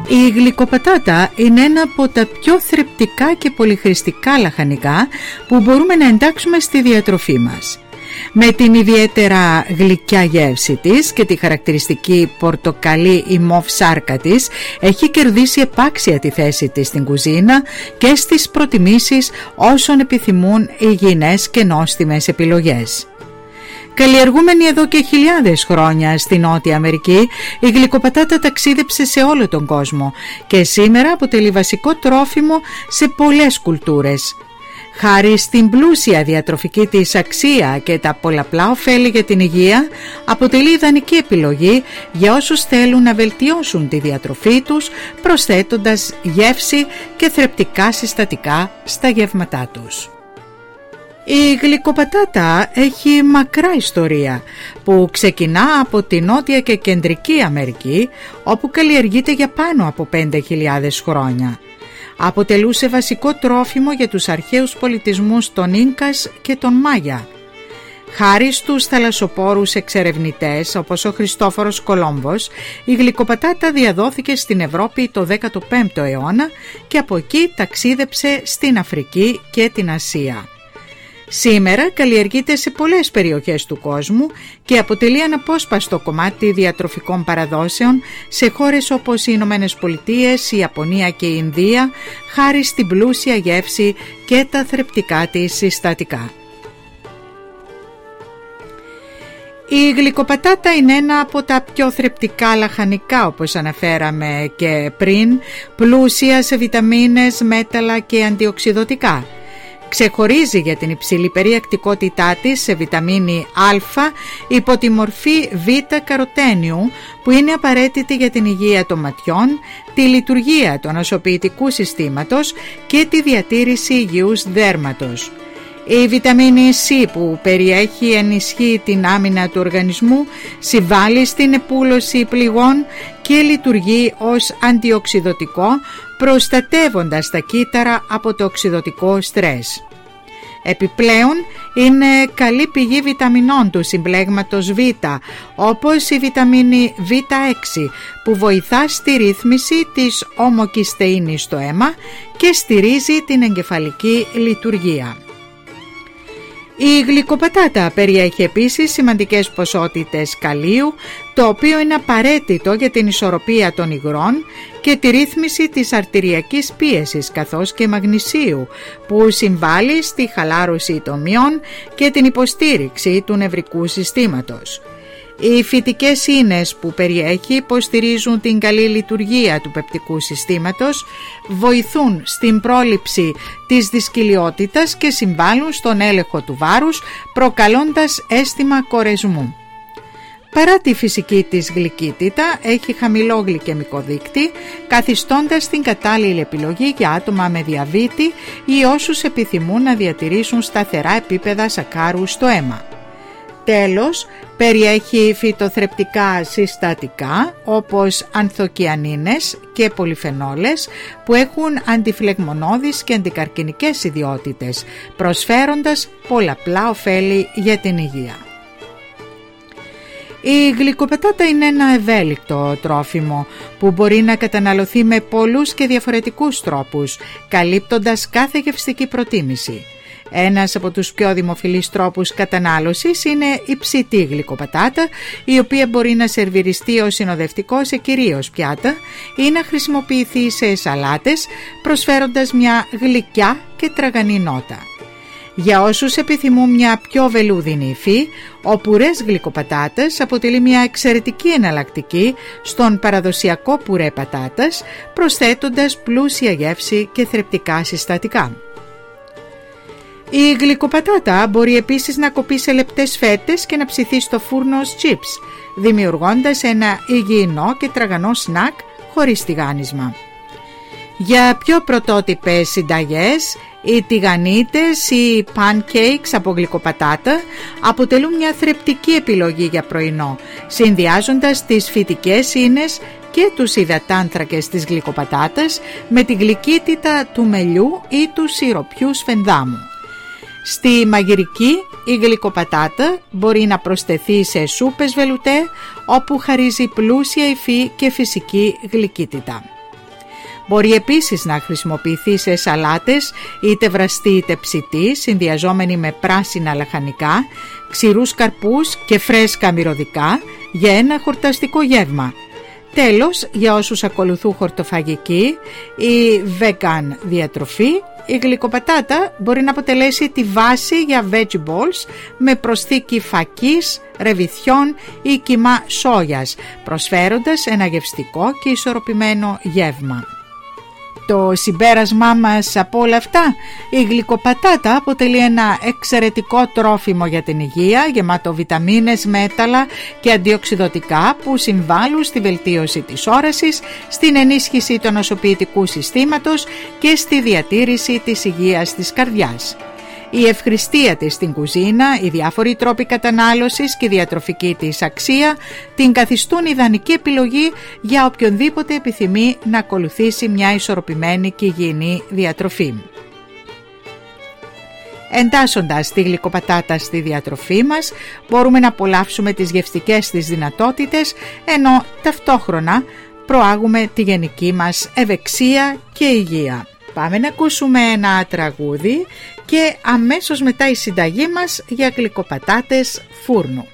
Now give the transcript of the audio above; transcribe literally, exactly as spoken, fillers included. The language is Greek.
Η γλυκοπατάτα είναι ένα από τα πιο θρεπτικά και πολυχρηστικά λαχανικά που μπορούμε να εντάξουμε στη διατροφή μας. Με την ιδιαίτερα γλυκιά γεύση της και τη χαρακτηριστική πορτοκαλί ή μοβ σάρκα της, έχει κερδίσει επάξια τη θέση της στην κουζίνα και στις προτιμήσεις όσων επιθυμούν υγιεινές και νόστιμες επιλογές. Καλλιεργούμενη εδώ και χιλιάδες χρόνια στη Νότια Αμερική, η γλυκοπατάτα ταξίδεψε σε όλο τον κόσμο και σήμερα αποτελεί βασικό τρόφιμο σε πολλές κουλτούρες. Χάρη στην πλούσια διατροφική της αξία και τα πολλαπλά ωφέλη για την υγεία, αποτελεί ιδανική επιλογή για όσους θέλουν να βελτιώσουν τη διατροφή τους, προσθέτοντας γεύση και θρεπτικά συστατικά στα γεύματά τους. Η γλυκοπατάτα έχει μακρά ιστορία που ξεκινά από τη Νότια και Κεντρική Αμερική, όπου καλλιεργείται για πάνω από πέντε χιλιάδες χρόνια. Αποτελούσε βασικό τρόφιμο για τους αρχαίους πολιτισμούς των Ίνκας και των Μάγια. Χάρη στους θαλασσοπόρους εξερευνητές όπως ο Χριστόφορος Κολόμβος, η γλυκοπατάτα διαδόθηκε στην Ευρώπη το δέκατο πέμπτο αιώνα και από εκεί ταξίδεψε στην Αφρική και την Ασία. Σήμερα καλλιεργείται σε πολλές περιοχές του κόσμου και αποτελεί αναπόσπαστο κομμάτι διατροφικών παραδόσεων σε χώρες όπως οι Ηνωμένες Πολιτείες, η Ιαπωνία και η Ινδία, χάρη στην πλούσια γεύση και τα θρεπτικά της συστατικά. Η γλυκοπατάτα είναι ένα από τα πιο θρεπτικά λαχανικά, όπως αναφέραμε και πριν, πλούσια σε βιταμίνες, μέταλλα και αντιοξυδωτικά. Ξεχωρίζει για την υψηλή περιεκτικότητά της σε βιταμίνη Α υπό τη μορφή β-καροτένιου, που είναι απαραίτητη για την υγεία των ματιών, τη λειτουργία του ανασωποιητικού συστήματος και τη διατήρηση υγιούς δέρματος. Η βιταμίνη C που περιέχει ενισχύει την άμυνα του οργανισμού, συμβάλλει στην επούλωση πληγών και λειτουργεί ως αντιοξυδωτικό, προστατεύοντας τα κύτταρα από το οξυδωτικό στρες. Επιπλέον είναι καλή πηγή βιταμινών του συμπλέγματος Β, όπως η βιταμίνη β έξι που βοηθά στη ρύθμιση της ομοκυστεΐνης στο αίμα και στηρίζει την εγκεφαλική λειτουργία. Η γλυκοπατάτα περιέχει επίσης σημαντικές ποσότητες καλίου, το οποίο είναι απαραίτητο για την ισορροπία των υγρών και τη ρύθμιση της αρτηριακής πίεσης, καθώς και μαγνησίου, που συμβάλλει στη χαλάρωση των μειών και την υποστήριξη του νευρικού συστήματος. Οι φυτικές ίνες που περιέχει υποστηρίζουν την καλή λειτουργία του πεπτικού συστήματος, βοηθούν στην πρόληψη της δυσκολιότητας και συμβάλλουν στον έλεγχο του βάρους, προκαλώντας αίσθημα κορεσμού. Παρά τη φυσική της γλυκύτητα, έχει χαμηλό γλυκαιμικό δείκτη, καθιστώντας την κατάλληλη επιλογή για άτομα με διαβήτη ή όσους επιθυμούν να διατηρήσουν σταθερά επίπεδα σακάρου στο αίμα. Τέλος, περιέχει φυτοθρεπτικά συστατικά όπως ανθοκιανίνες και πολυφενόλες που έχουν αντιφλεγμονώδεις και αντικαρκινικές ιδιότητες, προσφέροντας πολλαπλά ωφέλη για την υγεία. Η γλυκοπατάτα είναι ένα ευέλικτο τρόφιμο που μπορεί να καταναλωθεί με πολλούς και διαφορετικούς τρόπους, καλύπτοντας κάθε γευστική προτίμηση. Ένας από τους πιο δημοφιλείς τρόπους κατανάλωσης είναι η ψητή γλυκοπατάτα, η οποία μπορεί να σερβιριστεί ως συνοδευτικό σε κυρίως πιάτα ή να χρησιμοποιηθεί σε σαλάτες, προσφέροντας μια γλυκιά και τραγανή νότα. Για όσους επιθυμούν μια πιο βελούδινη υφή, ο πουρές γλυκοπατάτας αποτελεί μια εξαιρετική εναλλακτική στον παραδοσιακό πουρέ πατάτας, προσθέτοντας πλούσια γεύση και θρεπτικά συστατικά. Η γλυκοπατάτα μπορεί επίσης να κοπεί σε λεπτές φέτες και να ψηθεί στο φούρνο ως chips, δημιουργώντας ένα υγιεινό και τραγανό σνακ χωρίς τηγάνισμα. Για πιο πρωτότυπες συνταγές, οι τηγανίτες ή pancakes από γλυκοπατάτα αποτελούν μια θρεπτική επιλογή για πρωινό, συνδυάζοντας τις φυτικές ίνες και τους υδατάνθρακες της γλυκοπατάτας με τη γλυκύτητα του μελιού ή του σιροπιού σφενδάμου. Στη μαγειρική, η γλυκοπατάτα μπορεί να προσθεθεί σε σούπες βελουτέ, όπου χαρίζει πλούσια υφή και φυσική γλυκύτητα. Μπορεί επίσης να χρησιμοποιηθεί σε σαλάτες, είτε βραστή είτε ψητή, συνδυαζόμενη με πράσινα λαχανικά, ξηρούς καρπούς και φρέσκα μυρωδικά για ένα χορταστικό γεύμα. Τέλος, για όσους ακολουθούν χορτοφαγική ή vegan διατροφή, η γλυκοπατάτα μπορεί να αποτελέσει τη βάση για veggie balls με προσθήκη φακής, ρεβιθιών ή κιμά σόγιας, προσφέροντας ένα γευστικό και ισορροπημένο γεύμα. Το συμπέρασμά μας από όλα αυτά, η γλυκοπατάτα αποτελεί ένα εξαιρετικό τρόφιμο για την υγεία, γεμάτο βιταμίνες, μέταλλα και αντιοξυδοτικά που συμβάλλουν στη βελτίωση της όρασης, στην ενίσχυση του νοσοποιητικού συστήματος και στη διατήρηση της υγείας της καρδιάς. Η ευχρηστία της στην κουζίνα, οι διάφοροι τρόποι κατανάλωσης και η διατροφική της αξία την καθιστούν ιδανική επιλογή για οποιονδήποτε επιθυμεί να ακολουθήσει μια ισορροπημένη και υγιεινή διατροφή. Εντάσσοντας τη γλυκοπατάτα στη διατροφή μας, μπορούμε να απολαύσουμε τις γευστικές της δυνατότητες, ενώ ταυτόχρονα προάγουμε τη γενική μας ευεξία και υγεία. Πάμε να ακούσουμε ένα τραγούδι και αμέσως μετά η συνταγή μας για γλυκοπατάτες φούρνου.